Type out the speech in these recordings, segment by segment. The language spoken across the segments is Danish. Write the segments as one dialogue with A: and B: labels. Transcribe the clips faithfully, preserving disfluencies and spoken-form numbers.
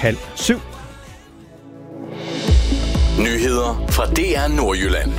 A: halv syv.
B: Nyheder fra D R Nordjylland.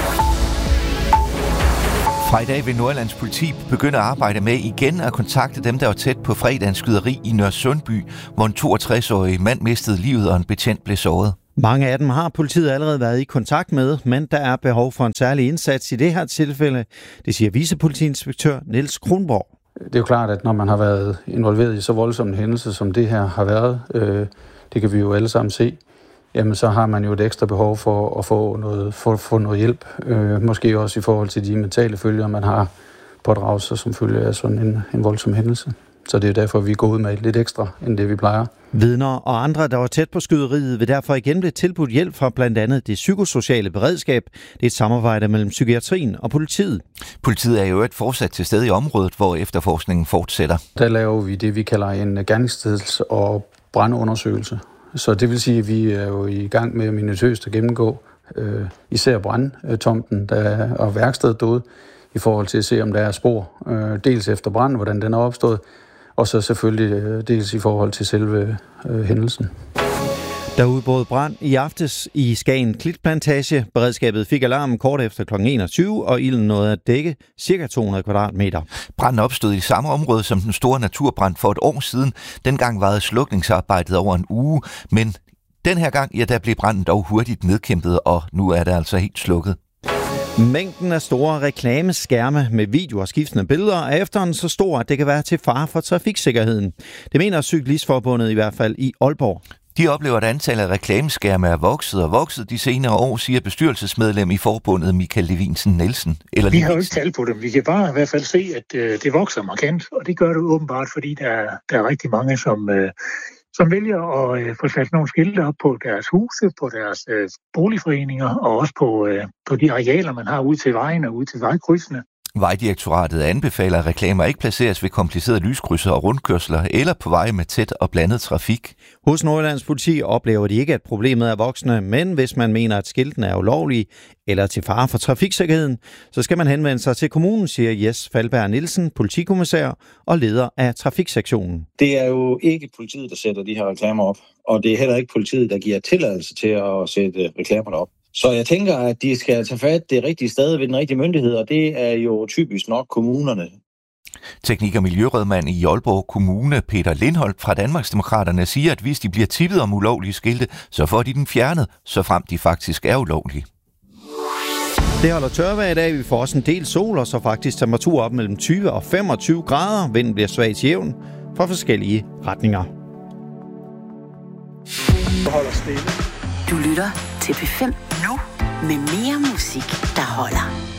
C: Fra i dag vil Nordjyllands politi begynde at arbejde med igen at kontakte dem, der var tæt på fredagens skyderi i Nørresundby, hvor en toogtres-årig mand mistede livet og en betjent blev såret.
A: Mange af dem har politiet allerede været i kontakt med, men der er behov for en særlig indsats i det her tilfælde. Det siger vicepolitiinspektør Niels Kronborg.
D: Det er jo klart, at når man har været involveret i så voldsom en hændelse, som det her har været, øh, det kan vi jo alle sammen se, jamen så har man jo et ekstra behov for at få noget, for, for noget hjælp. Øh, måske også i forhold til de mentale følger, man har pådraget sig som følge af sådan en, en voldsom hændelse. Så det er derfor, vi er gået med lidt ekstra, end det vi plejer.
A: Vidner og andre, der var tæt på skyderiet, vil derfor igen blive tilbudt hjælp fra blandt andet det psykosociale beredskab. Det er et samarbejde mellem psykiatrien og politiet.
C: Politiet er jo et fortsat til stede i området, hvor efterforskningen fortsætter.
D: Der laver vi det, vi kalder en gerningssteds- og brandundersøgelse. Så det vil sige, at vi er jo i gang med minutøst at gennemgå øh, især brandtomten der og værkstedet derude, i forhold til at se, om der er spor. Øh, dels efter branden, hvordan den er opstået, og så selvfølgelig øh, dels i forhold til selve øh, hændelsen.
A: Der udbrød brand i aftes i Skagen Klitplantage. Beredskabet fik alarmen kort efter klokken enogtyve, og ilden nåede at dække ca. to hundrede kvadratmeter.
C: Branden opstod i samme område som den store naturbrand for et år siden. Dengang varede slukningsarbejdet over en uge, men den her gang, ja, der blev branden dog hurtigt nedkæmpet, og nu er det altså helt slukket.
A: Mængden af store reklameskærme med video og skiftende billeder er efterhånden så stor, at det kan være til fare for trafiksikkerheden. Det mener Cyklistforbundet i hvert fald i Aalborg.
C: De oplever, at antallet af reklameskærme er vokset og vokset de senere år, siger bestyrelsesmedlem i forbundet Michael Levinsen Nielsen.
E: Eller vi har jo ikke tal på dem. Vi kan bare i hvert fald se, at øh, det vokser markant, og det gør det åbenbart, fordi der, der er rigtig mange, som, øh, som vælger at øh, få sat nogle skilte op på deres huse, på deres øh, boligforeninger og også på, øh, på de arealer, man har ude til vejen og ude til vejkrydsene.
C: Vejdirektoratet anbefaler, at reklamer ikke placeres ved komplicerede lyskrydser og rundkørsler eller på veje med tæt og blandet trafik.
A: Hos Nordjyllands politi oplever de ikke, at problemet er voksende, men hvis man mener, at skiltene er ulovlige eller til fare for trafiksikkerheden, så skal man henvende sig til kommunen, siger Jes Falberg Nielsen, politikommissær og leder af trafiksektionen.
F: Det er jo ikke politiet, der sætter de her reklamer op, og det er heller ikke politiet, der giver tilladelse til at sætte reklamerne op. Så jeg tænker, at de skal tage fat det rigtige sted ved den rigtige myndighed, og det er jo typisk nok kommunerne.
C: Teknik- og miljørådmand i Aalborg Kommune, Peter Lindholt fra Danmarksdemokraterne, siger, at hvis de bliver tippet om ulovlige skilte, så får de den fjernet, så frem de faktisk er ulovlige.
A: Det holder tørvejr i dag. Vi får også en del sol, og så faktisk temperatur op mellem tyve og femogtyve grader. Vinden bliver svag til jævn fra forskellige retninger.
G: Holder stille. Du lytter til P fem nu med mere musik, der holder.